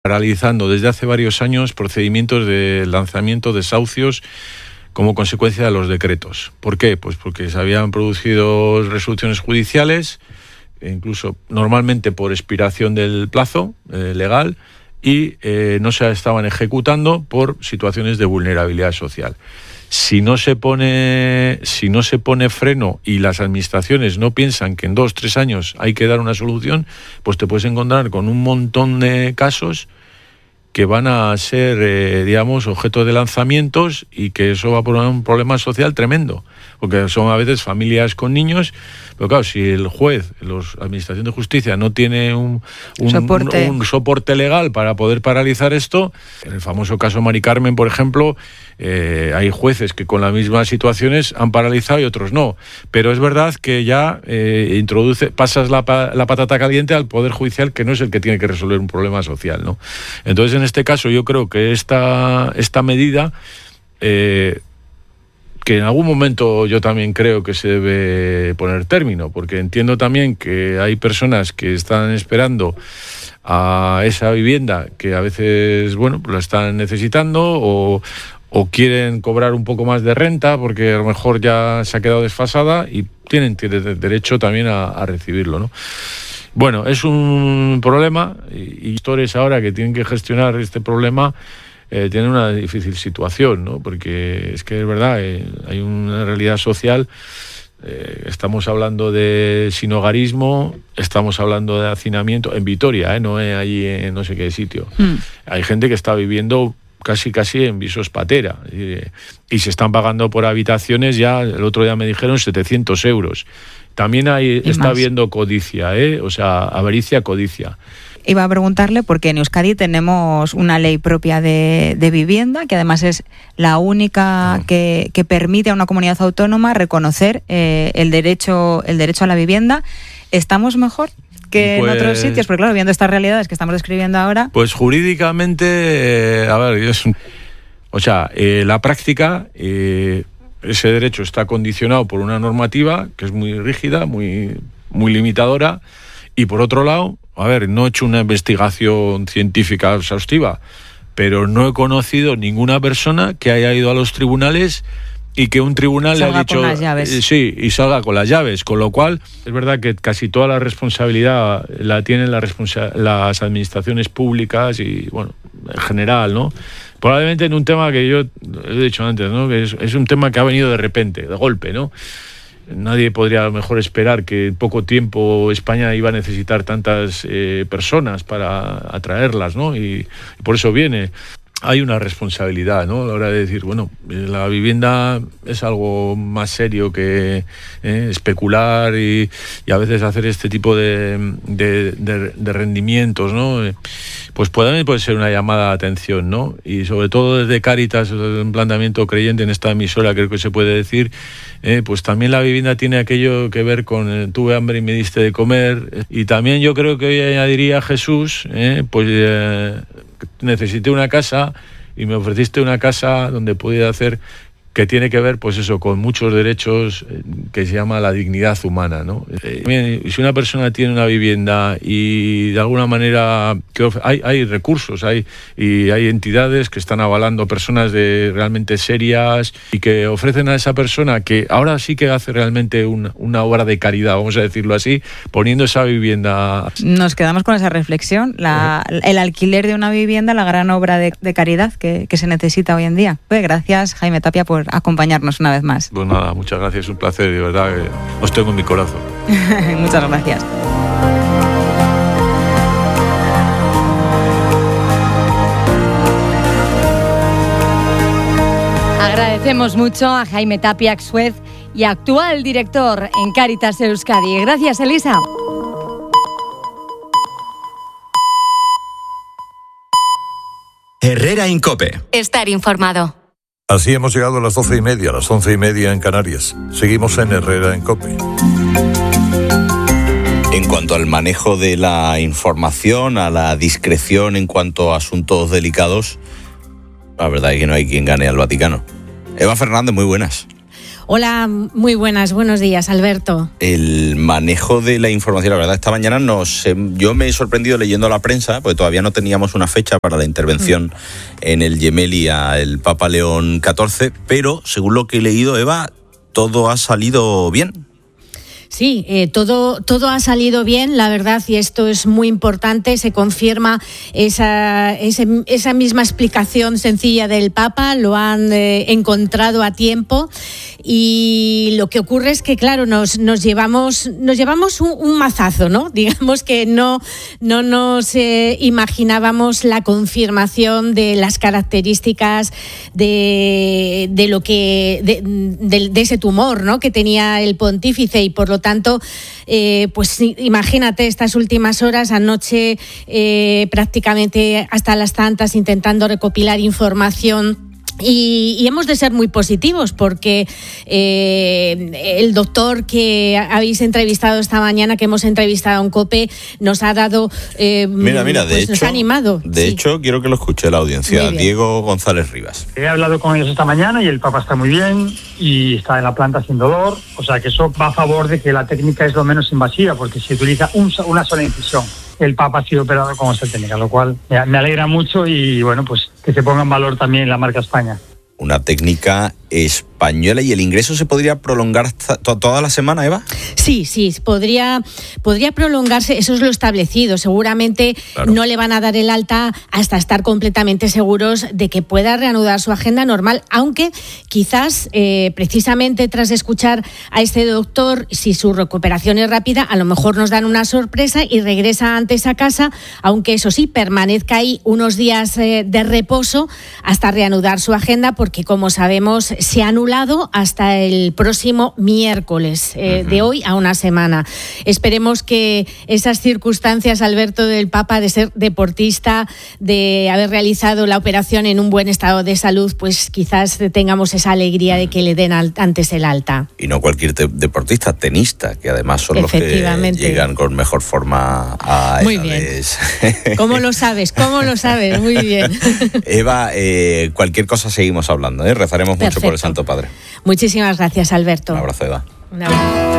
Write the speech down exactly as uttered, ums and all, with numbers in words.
paralizando desde hace varios años procedimientos de lanzamiento de desahucios como consecuencia de los decretos. ¿Por qué? Pues porque se habían producido resoluciones judiciales, incluso normalmente por expiración del plazo eh, legal, y eh, no se estaban ejecutando por situaciones de vulnerabilidad social. Si no se pone, si no se pone freno y las administraciones no piensan que en dos, tres años hay que dar una solución, pues te puedes encontrar con un montón de casos que van a ser, eh, digamos, objeto de lanzamientos, y que eso va a poner un problema social tremendo, porque son a veces familias con niños, pero claro, si el juez, la Administración de Justicia no tiene un, un, soporte. un, un soporte legal para poder paralizar esto, en el famoso caso Mari Carmen, por ejemplo, eh, hay jueces que con las mismas situaciones han paralizado y otros no, pero es verdad que ya eh, introduce, pasas la, la patata caliente al Poder Judicial, que no es el que tiene que resolver un problema social, ¿no? Entonces, en este caso, yo creo que esta, esta medida, eh, que en algún momento yo también creo que se debe poner término, porque entiendo también que hay personas que están esperando a esa vivienda, que a veces, bueno, pues la están necesitando, o, o quieren cobrar un poco más de renta porque a lo mejor ya se ha quedado desfasada, y tienen, tienen derecho también a, a recibirlo, ¿no? Bueno, es un problema, y, y gestores ahora que tienen que gestionar este problema eh, tienen una difícil situación, ¿no? Porque es que es verdad, eh, hay una realidad social, eh, estamos hablando de sinhogarismo, estamos hablando de hacinamiento en Vitoria, ¿eh? No es allí en no sé qué sitio. Mm. Hay gente que está viviendo casi casi en visos patera, y, y se están pagando por habitaciones, ya el otro día me dijeron setecientos euros. También hay, está más. habiendo codicia, ¿eh? O sea, avaricia, codicia. Iba a preguntarle, porque en Euskadi tenemos una ley propia de, de vivienda, que además es la única no. que, que permite a una comunidad autónoma reconocer eh, el derecho, el derecho a la vivienda. ¿Estamos mejor que pues, en otros sitios? Porque claro, viendo estas realidades que estamos describiendo ahora... Pues jurídicamente, eh, a ver, es un, o sea, eh, la práctica... Eh, ese derecho está condicionado por una normativa que es muy rígida, muy, muy limitadora, y por otro lado, a ver, no he hecho una investigación científica exhaustiva, pero no he conocido ninguna persona que haya ido a los tribunales y que un tribunal le haya dicho... con las llaves. Eh, sí, y salga con las llaves, con lo cual es verdad que casi toda la responsabilidad la tienen la responsa- las administraciones públicas y, bueno, en general, ¿no? Probablemente en un tema que yo he dicho antes, ¿no? Que es, es un tema que ha venido de repente, de golpe, ¿no? Nadie podría a lo mejor esperar que en poco tiempo España iba a necesitar tantas eh, personas para atraerlas, ¿no? Y, y por eso viene. Hay una responsabilidad, ¿no? A la hora de decir, bueno, la vivienda es algo más serio que eh, especular y, y a veces hacer este tipo de, de, de, de rendimientos, ¿no? Pues puede, puede ser una llamada de atención, ¿no? Y sobre todo desde Cáritas, un planteamiento creyente en esta emisora, creo que se puede decir, eh, pues también la vivienda tiene aquello que ver con eh, tuve hambre y me diste de comer. Y también yo creo que hoy añadiría Jesús, eh, pues... Eh, necesité una casa y me ofreciste una casa donde pudiera hacer, que tiene que ver, pues eso, con muchos derechos eh, que se llama la dignidad humana, ¿no? Eh, si una persona tiene una vivienda y de alguna manera que of- hay, hay recursos, hay y hay entidades que están avalando personas de realmente serias y que ofrecen a esa persona que ahora sí que hace realmente una, una obra de caridad, vamos a decirlo así, poniendo esa vivienda. Nos quedamos con esa reflexión, la, uh-huh. el alquiler de una vivienda, la gran obra de, de caridad que, que se necesita hoy en día. Pues gracias, Jaime Tapia, por acompañarnos una vez más. Pues nada, muchas gracias, un placer, de verdad que os tengo en mi corazón. Muchas gracias. Agradecemos mucho a Jaime Tapia, ex-juez y actual director en Cáritas Euskadi. Gracias, Elisa. Herrera en COPE. Estar informado. Así hemos llegado a las doce y media, a las once y media en Canarias. Seguimos en Herrera en COPE. En cuanto al manejo de la información, a la discreción en cuanto a asuntos delicados, la verdad es que no hay quien gane al Vaticano. Eva Fernández, muy buenas. Hola, muy buenas, buenos días, Alberto. El manejo de la información, la verdad, esta mañana nos, eh, yo me he sorprendido leyendo la prensa, porque todavía no teníamos una fecha para la intervención mm. en el Gemelli al Papa León catorce, pero según lo que he leído, Eva, todo ha salido bien. Sí, eh, todo, todo ha salido bien, la verdad, y esto es muy importante. Se confirma esa, ese, esa misma explicación sencilla del Papa, lo han eh, encontrado a tiempo. Y lo que ocurre es que, claro, nos, nos llevamos, nos llevamos un, un mazazo, ¿no? Digamos que no, no nos eh, imaginábamos la confirmación de las características de, de lo que de, de, de ese tumor, ¿no? Que tenía el pontífice, y por lo tanto, eh, pues imagínate estas últimas horas, anoche eh, prácticamente hasta las tantas intentando recopilar información. Y, y hemos de ser muy positivos porque eh, el doctor que habéis entrevistado esta mañana, que hemos entrevistado en COPE, nos ha dado, eh, mira, mira, pues de hecho, nos ha animado. De sí. hecho, quiero que lo escuche la audiencia. Diego González Rivas. He hablado con ellos esta mañana y el Papa está muy bien y está en la planta sin dolor, o sea que eso va a favor de que la técnica es lo menos invasiva, porque se utiliza un, una sola incisión. El Papa ha sido operado con esta técnica, lo cual me, me alegra mucho y bueno, pues que se ponga en valor también la marca España. Una técnica española. ¿Y el ingreso se podría prolongar to- toda la semana, Eva? Sí, sí, podría, podría prolongarse, eso es lo establecido. Seguramente claro. no le van a dar el alta hasta estar completamente seguros de que pueda reanudar su agenda normal, aunque quizás eh, precisamente tras escuchar a este doctor, si su recuperación es rápida, a lo mejor nos dan una sorpresa y regresa antes a casa, aunque eso sí, permanezca ahí unos días eh, de reposo hasta reanudar su agenda, porque como sabemos se ha anulado hasta el próximo miércoles, eh, uh-huh. de hoy a una semana. Esperemos que esas circunstancias, Alberto, del Papa, de ser deportista, de haber realizado la operación en un buen estado de salud, pues quizás tengamos esa alegría de que le den al, antes el alta. Y no cualquier te- deportista, tenista, que además son los que llegan con mejor forma a Muy edades. bien. ¿Cómo lo sabes? ¿Cómo lo sabes? Muy bien. Eva, eh, cualquier cosa seguimos hablando, ¿eh? Rezaremos Perfecto. mucho por el Santo Padre. Muchísimas gracias, Alberto. Un abrazo, Eva. Un abrazo.